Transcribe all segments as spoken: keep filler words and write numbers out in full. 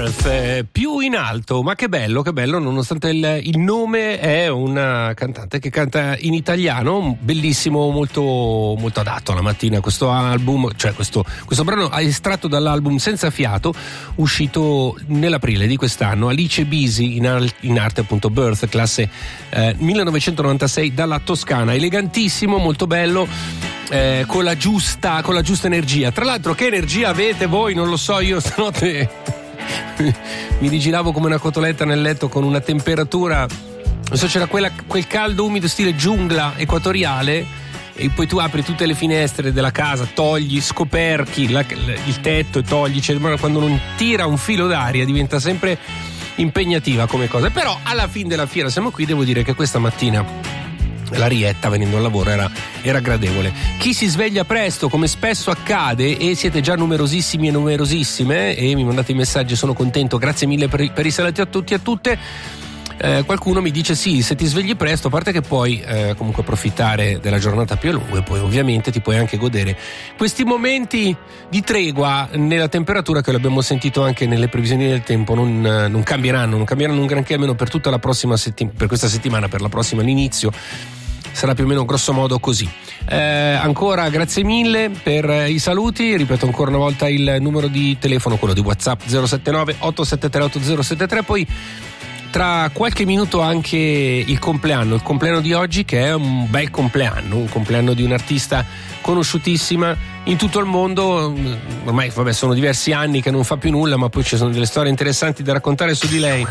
Birth, eh, più in alto, ma che bello, che bello, nonostante il, il nome è una cantante che canta in italiano, bellissimo, molto, molto adatto alla mattina questo album, cioè questo, questo brano è estratto dall'album Senza Fiato, uscito nell'aprile di quest'anno, Alice Bisi in, al, in arte appunto Birth, classe eh, millenovecentonovantasei dalla Toscana, elegantissimo, molto bello. Eh, con la giusta con la giusta energia. Tra l'altro, che energia avete voi? Non lo so, io stanotte mi rigiravo come una cotoletta nel letto con una temperatura, non so, c'era quella, quel caldo umido stile giungla equatoriale, e poi tu apri tutte le finestre della casa, togli, scoperchi la, il tetto e togli, cioè, quando non tira un filo d'aria diventa sempre impegnativa come cosa. Però alla fine della fiera siamo qui, devo dire che questa mattina la rietta venendo al lavoro era, era gradevole. Chi si sveglia presto, come spesso accade, e siete già numerosissimi e numerosissime e mi mandate i messaggi, sono contento, grazie mille per, per i saluti a tutti e a tutte. Eh, qualcuno mi dice sì, se ti svegli presto, a parte che puoi eh, comunque approfittare della giornata più a lungo, e poi ovviamente ti puoi anche godere questi momenti di tregua nella temperatura, che l'abbiamo sentito anche nelle previsioni del tempo, non, non cambieranno non cambieranno un granché, almeno per tutta la prossima settimana, per questa settimana, per la prossima l'inizio sarà più o meno grosso modo così. Eh, ancora grazie mille per i saluti, ripeto ancora una volta il numero di telefono, quello di WhatsApp zero sette nove otto sette tre otto zero sette tre, poi tra qualche minuto anche il compleanno, il compleanno di oggi, che è un bel compleanno, un compleanno di un'artista conosciutissima in tutto il mondo, ormai vabbè sono diversi anni che non fa più nulla, ma poi ci sono delle storie interessanti da raccontare su di lei.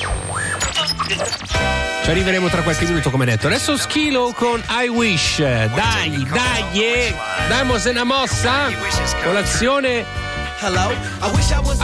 Ci arriveremo tra qualche minuto, come detto. Adesso Schilo con I Wish. Dai, dai, dai, damose una mossa. Colazione